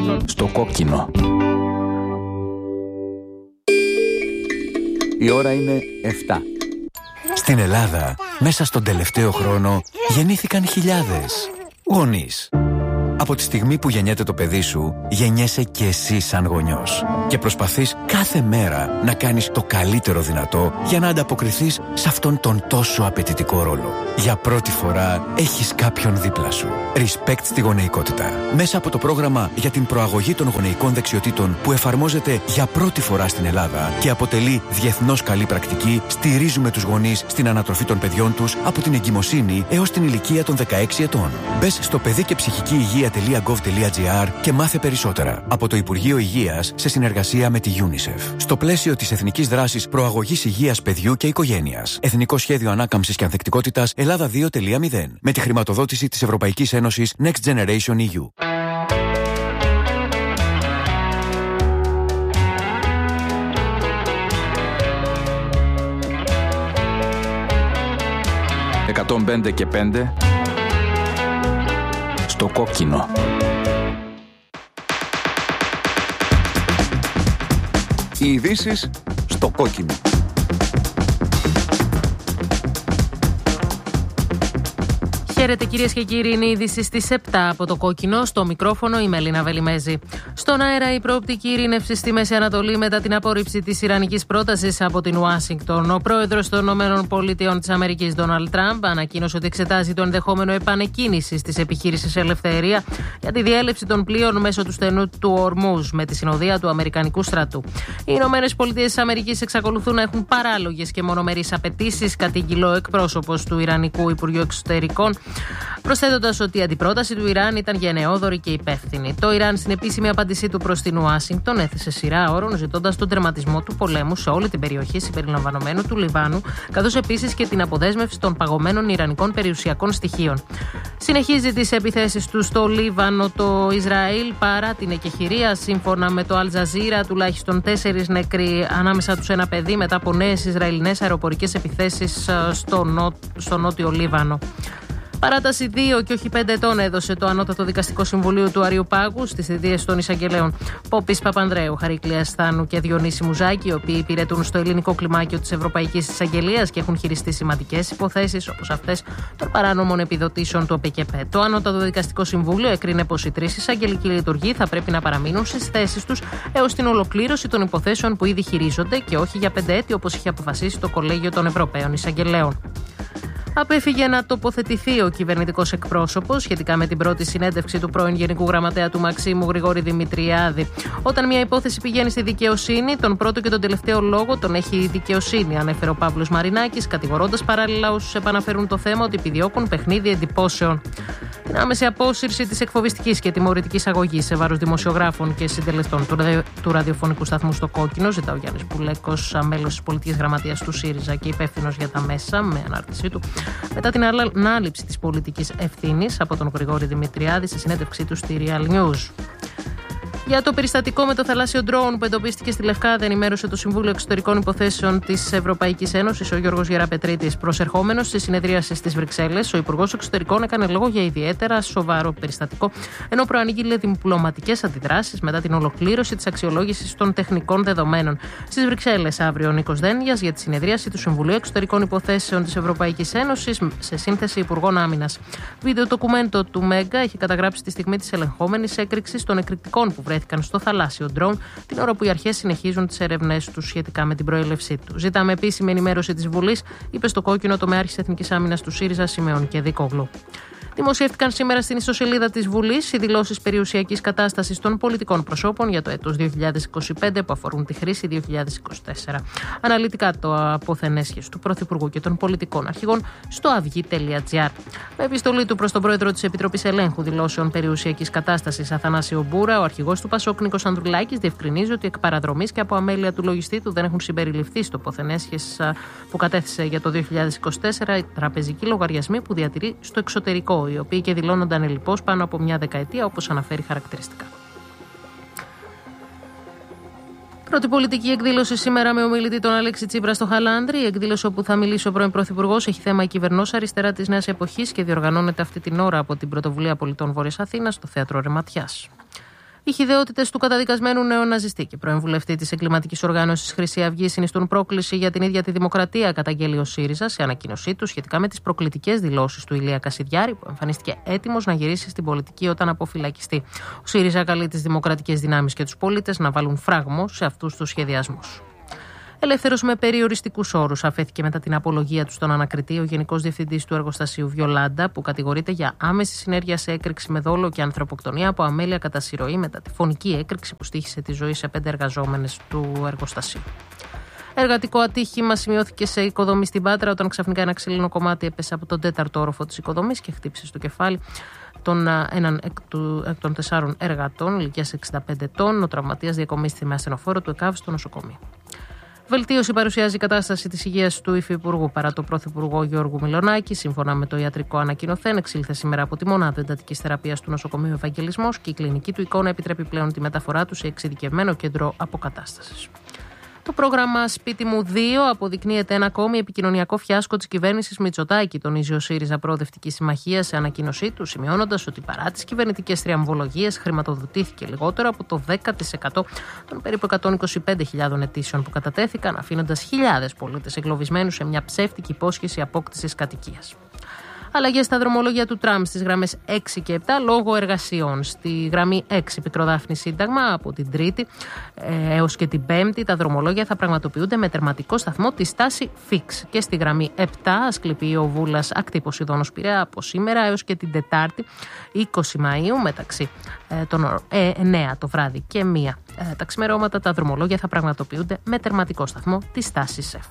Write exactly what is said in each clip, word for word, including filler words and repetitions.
Στο κόκκινο. Η ώρα είναι εφτά. Στην Ελλάδα, μέσα στον τελευταίο χρόνο, γεννήθηκαν χιλιάδες γονείς. Από τη στιγμή που γεννιέται το παιδί σου, γεννιέσαι και εσύ σαν γονιός. Και προσπαθείς κάθε μέρα να κάνεις το καλύτερο δυνατό για να ανταποκριθείς σε αυτόν τον τόσο απαιτητικό ρόλο. Για πρώτη φορά έχεις κάποιον δίπλα σου. Respect στη γονεϊκότητα. Μέσα από το πρόγραμμα για την προαγωγή των γονεϊκών δεξιοτήτων που εφαρμόζεται για πρώτη φορά στην Ελλάδα και αποτελεί διεθνώς καλή πρακτική, στηρίζουμε τους γονείς στην ανατροφή των παιδιών τους από την εγκυμοσύνη έως την ηλικία των δεκαέξι ετών. Μπες στο παιδί και ψυχική υγεία τελεία γκοβ τελεία τζι άρ και μάθε περισσότερα. Από το Υπουργείο Υγείας σε συνεργασία με τη UNICEF. Στο πλαίσιο της Εθνικής Δράσης Προαγωγής Υγείας Παιδιού και Οικογένειας. Εθνικό Σχέδιο Ανάκαμψης και Ανθεκτικότητας Ελλάδα δύο τελεία μηδέν. Με τη χρηματοδότηση της Ευρωπαϊκής Ένωσης Next Generation ι γιου. εκατόν πέντε και πέντε στο κόκκινο. Οι ειδήσεις στο κόκκινο. Χαίρετε κυρίες και κύριοι, είναι η είδηση στις επτά από το κόκκινο. Στο μικρόφωνο η Μελίνα Βελιμέζη. Στον αέρα η προοπτική ειρήνευση στη Μέση Ανατολή μετά την απόρριψη της ιρανικής πρότασης από την Ουάσιγκτον. Ο πρόεδρος των ΗΠΑ της Αμερικής, Ντόναλντ Τραμπ, ανακοίνωσε ότι εξετάζει το ενδεχόμενο επανεκκίνησης της επιχείρησης Ελευθερία για τη διέλευση των πλοίων μέσω του στενού του Ορμούζ με τη συνοδεία του Αμερικανικού στρατού. Οι ΗΠΑ της Αμερικής εξακολουθούν να έχουν παράλογες και μονομερείς απαιτήσεις, κατήγγειλε ο εκπρόσωπος του Ιρανικού Υπουργείου Εξωτερικών, προσθέτοντας ότι η αντιπρόταση του Ιράν ήταν γενναιόδορη και υπεύθυνη. Το Ιράν, στην επίσημη απάντησή του προς την Ουάσιγκτον, έθεσε σειρά όρων ζητώντας τον τερματισμό του πολέμου σε όλη την περιοχή συμπεριλαμβανομένου του Λιβάνου, καθώς επίσης και την αποδέσμευση των παγωμένων ιρανικών περιουσιακών στοιχείων. Συνεχίζει τις επιθέσεις του στο Λίβανο το Ισραήλ παρά την εκεχηρία. Σύμφωνα με το Αλ Τζαζίρα, τουλάχιστον τέσσερις νεκροί, ανάμεσα τους ένα παιδί, μετά από νέες Ισραηλινές αεροπορικές επιθέσεις στο, νό... στο νότιο Λίβανο. Παράταση δύο και όχι πέντε ετών έδωσε το Ανώτατο Δικαστικό Συμβουλίο του Αριοπάγου στις θητείες των εισαγγελέων Πόπης Παπανδρέου, Χαρίκλειας Στάνου και Διονύση Μουζάκη, οι οποίοι υπηρετούν στο ελληνικό κλιμάκιο της Ευρωπαϊκής Εισαγγελίας και έχουν χειριστεί σημαντικές υποθέσεις όπως αυτές των παράνομων επιδοτήσεων του ΟΠΕΚΕΠΕ. Το Ανώτατο Δικαστικό Συμβούλιο έκρινε πως οι τρεις εισαγγελικοί λειτουργοί θα πρέπει να παραμείνουν στις θέσεις τους έως την ολοκλήρωση των υποθέσεων που ήδη χειρίζονται και όχι για πέντε έτη όπως είχε αποφασίσει το Κολέγιο των Ευρωπαίων Εισαγγελέων. Απέφυγε να τοποθετηθεί ο κυβερνητικός εκπρόσωπος σχετικά με την πρώτη συνέντευξη του πρώην Γενικού Γραμματέα του Μαξίμου Γρηγόρη Δημητριάδη. Όταν μια υπόθεση πηγαίνει στη δικαιοσύνη, τον πρώτο και τον τελευταίο λόγο τον έχει η δικαιοσύνη, ανέφερε ο Παύλος Μαρινάκης, κατηγορώντας παράλληλα όσους επαναφέρουν το θέμα ότι επιδιώκουν παιχνίδι εντυπώσεων. Την άμεση απόσυρση της εκφοβιστικής και τιμωρητικής αγωγής σε βάρος δημοσιογράφων και συντελεστών του, ραδιο, του ραδιοφωνικού σταθμού στο Κόκκινο, ζητά ο Γιάννης Πουλέκος, μέλος της πολιτικής γραμματείας του ΣΥΡΙΖΑ και υπεύθυνος για τα μέσα, με ανάρτησή του, μετά την ανάληψη της πολιτικής ευθύνης από τον Γρηγόρη Δημητριάδη σε συνέντευξή του στη Real News. Για το περιστατικό με το θαλάσσιο ντρόουν που εντοπίστηκε στη Λευκάδα, ενημέρωσε το Συμβούλιο Εξωτερικών Υποθέσεων της Ευρωπαϊκής Ένωσης, ο Γιώργος Γεραπετρίτης. Προσερχόμενος στη συνεδρίαση στις Βρυξέλλες, ο Υπουργός Εξωτερικών έκανε λόγο για ιδιαίτερα σοβαρό περιστατικό, ενώ προανήγγειλε διπλωματικές αντιδράσεις μετά την ολοκλήρωση της αξιολόγησης των τεχνικών δεδομένων. Στις Βρυξέλλες, αύριο ο Νίκος Δένδιας για τη συνεδρίαση του Συμβουλίου Εξωτερικών Υποθέσεων της Ευρωπαϊκής Ένωσης σε σύνθεση Υπουργών Άμυνας. Βίντεο ντοκουμέντο του Μέγκα έχει καταγράψει τη στιγμή της ελεγχόμενης έκρηξης των εκρηκτικών που βρέθηκαν στο θαλάσσιο ντρόουν, την ώρα που οι αρχές συνεχίζουν τις ερευνές τους σχετικά με την προέλευσή του. Ζητάμε επίσημη ενημέρωση της Βουλής, είπε στο Κόκκινο τομεάρχης Εθνικής Άμυνας του ΣΥΡΙΖΑ Σιμεών και Δικόγλου. Δημοσιεύτηκαν σήμερα στην ιστοσελίδα της Βουλής οι δηλώσεις περιουσιακής κατάστασης των πολιτικών προσώπων για το έτος δύο χιλιάδες είκοσι πέντε που αφορούν τη χρήση δύο χιλιάδες είκοσι τέσσερα. Αναλυτικά το απόθεν έσχεση του Πρωθυπουργού και των πολιτικών αρχηγών στο αυγή τελεία τζι άρ. Με επιστολή του προς τον Πρόεδρο της Επιτροπής Ελέγχου Δηλώσεων Περιουσιακής Κατάστασης Αθανάσιο Μπούρα, ο αρχηγός του Πασόκ Νίκος Ανδρουλάκης διευκρινίζει ότι εκ παραδρομής και από αμέλεια του λογιστή του δεν έχουν συμπεριληφθεί στο απόθεν έσχεση που κατέθεσε για το δύο χιλιάδες είκοσι τέσσερα οι τραπεζικοί λογαριασμοί που διατηρεί στο εξωτερικό, οι οποίοι και δηλώνονταν ελλιπώς πάνω από μια δεκαετία, όπως αναφέρει χαρακτηριστικά. Πρώτη πολιτική εκδήλωση σήμερα με ομιλητή τον Αλέξη Τσίπρα στο Χαλάνδρη. Η εκδήλωση όπου θα μιλήσει ο πρώην Πρωθυπουργός έχει θέμα η κυβερνός αριστερά της Νέας Εποχής και διοργανώνεται αυτή την ώρα από την Πρωτοβουλία Πολιτών Βόρειας Αθήνας στο Θέατρο Ρεματιάς. Οι χυδαιότητες του καταδικασμένου νεοναζιστή και πρώην βουλευτή της εγκληματικής οργάνωσης Χρυσή Αυγή συνιστούν πρόκληση για την ίδια τη δημοκρατία, καταγγέλει ο ΣΥΡΙΖΑ σε ανακοίνωσή του σχετικά με τις προκλητικές δηλώσεις του Ηλία Κασιδιάρη, που εμφανίστηκε έτοιμος να γυρίσει στην πολιτική όταν αποφυλακιστεί. Ο ΣΥΡΙΖΑ καλεί τις δημοκρατικές δυνάμεις και τους πολίτες να βάλουν φράγμο σε αυτούς τους σχεδιασμούς. Ελεύθερος με περιοριστικούς όρους αφέθηκε μετά την απολογία του στον ανακριτή ο Γενικός Διευθυντής του Εργοστασίου Βιολάντα, που κατηγορείται για άμεση συνέργεια σε έκρηξη με δόλο και ανθρωποκτονία από αμέλεια κατά συρροή μετά τη φωνική έκρηξη που στοίχησε τη ζωή σε πέντε εργαζόμενες του εργοστασίου. Εργατικό ατύχημα σημειώθηκε σε οικοδομή στην Πάτρα όταν ξαφνικά ένα ξύλινο κομμάτι έπεσε από τον τέταρτο όροφο της οικοδομής και χτύπησε στο κεφάλι τον έναν εκ, του, εκ των τεσσάρων εργατών ηλικίας εξήντα πέντε ετών. Ο τραυματίας διακομίστηκε με ασθενοφόρο του ΕΚΑΒ στο νοσοκομείο. Βελτίωση παρουσιάζει η κατάσταση της υγείας του Υφυπουργού παρά το Πρωθυπουργό Γιώργου Μιλονάκη. Σύμφωνα με το ιατρικό ανακοινωθέν, εξήλθε σήμερα από τη μονάδα εντατικής θεραπείας του νοσοκομείου Ευαγγελισμός και η κλινική του εικόνα επιτρέπει πλέον τη μεταφορά του σε εξειδικευμένο κέντρο αποκατάστασης. Το πρόγραμμα Σπίτι μου δύο αποδεικνύεται ένα ακόμη επικοινωνιακό φιάσκο της κυβέρνησης Μητσοτάκη, τονίζει ο ΣΥΡΙΖΑ Προοδευτική Συμμαχία σε ανακοίνωσή του, σημειώνοντας ότι παρά τις κυβερνητικές θριαμβολογίες χρηματοδοτήθηκε λιγότερο από το δέκα τοις εκατό των περίπου εκατόν είκοσι πέντε χιλιάδων αιτήσεων που κατατέθηκαν, αφήνοντας χιλιάδες πολίτες εγκλωβισμένους σε μια ψεύτικη υπόσχεση απόκτησης κατοικίας. Αλλαγές στα δρομολόγια του τραμ στις γραμμές έξι και επτά λόγω εργασιών. Στη γραμμή έξι Πετροδάφνη Σύνταγμα από την Τρίτη ε, έως και την Πέμπτη τα δρομολόγια θα πραγματοποιούνται με τερματικό σταθμό τη στάση Φίξ. Και στη γραμμή επτά Ασκληπιείο Βούλας Ακτή Ποσειδώνος Πειραιά από σήμερα έως και την Τετάρτη είκοσι Μαΐου μεταξύ ε, των ε, εννέα το βράδυ και μία ε, τα ξημερώματα τα δρομολόγια θα πραγματοποιούνται με τερματικό σταθμό τη στάση ΣΕΦ.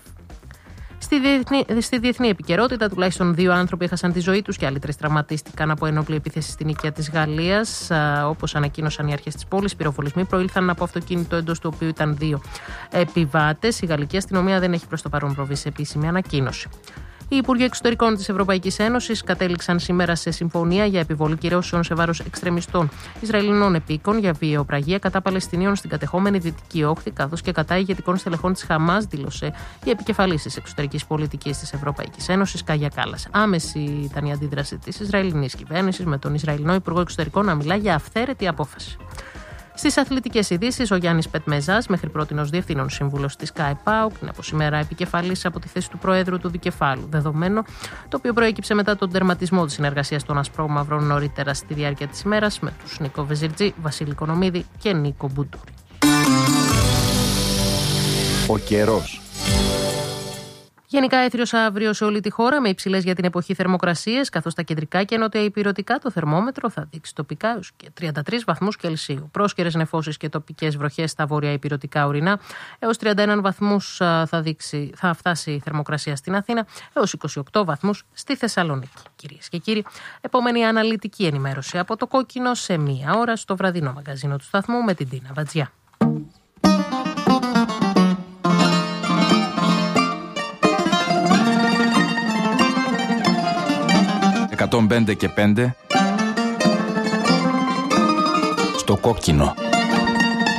Στη διεθνή, στη διεθνή επικαιρότητα, τουλάχιστον δύο άνθρωποι έχασαν τη ζωή τους και άλλοι τρεις τραυματίστηκαν από ενόπλη επίθεση στην οικία της Γαλλίας. Όπως ανακοίνωσαν οι αρχές της πόλης, οι πυροβολισμοί προήλθαν από αυτοκίνητο εντός του οποίου ήταν δύο επιβάτες. Η γαλλική αστυνομία δεν έχει προς το παρόν προβεί σε επίσημη ανακοίνωση. Οι Υπουργοί Εξωτερικών της Ευρωπαϊκής Ένωσης κατέληξαν σήμερα σε συμφωνία για επιβολή κυρώσεων σε βάρος εξτρεμιστών Ισραηλινών επίκων για βιαιοπραγία κατά Παλαιστινίων στην κατεχόμενη Δυτική Όχθη, καθώς και κατά ηγετικών στελεχών της Χαμάς, δήλωσε η επικεφαλής της εξωτερικής πολιτικής της Ευρωπαϊκής Ένωσης, Κάγια Κάλλας. Άμεση ήταν η αντίδραση της Ισραηλινής κυβέρνησης, με τον Ισραηλινό Υπουργό Εξωτερικών να μιλά για αυθαίρετη απόφαση. Στις αθλητικές ειδήσεις, ο Γιάννης Πετμεζάς, μέχρι πρότινος διευθύνων σύμβουλος της ΚΑΕΠΑΟΚ, είναι από σήμερα επικεφαλής από τη θέση του Προέδρου του Δικεφάλου. Δεδομένο το οποίο προέκυψε μετά τον τερματισμό της συνεργασίας των Ασπρόμαυρων νωρίτερα στη διάρκεια της ημέρας με τους Νίκο Βεζιρτζή, Βασίλη Κονομίδη και Νίκο Μπουντούρη. Ο καιρός. Γενικά έθριος αύριο σε όλη τη χώρα με υψηλές για την εποχή θερμοκρασίες, καθώς στα κεντρικά και νοτιοϊπειρωτικά το θερμόμετρο θα δείξει τοπικά έως και τριάντα τρεις βαθμούς Κελσίου. Πρόσκαιρες νεφώσεις και τοπικές βροχές στα βορειοϊπειρωτικά ορεινά, έως τριάντα ένα βαθμούς θα, δείξει, θα φτάσει η θερμοκρασία στην Αθήνα, έως είκοσι οκτώ βαθμούς στη Θεσσαλονίκη. Κυρίες και κύριοι, επόμενη αναλυτική ενημέρωση από το Κόκκινο σε μία ώρα στο βραδινό μαγκαζίνο του σταθμού με την Τίνα Βατζιά. εκατόν πέντε και πέντε στο Κόκκινο.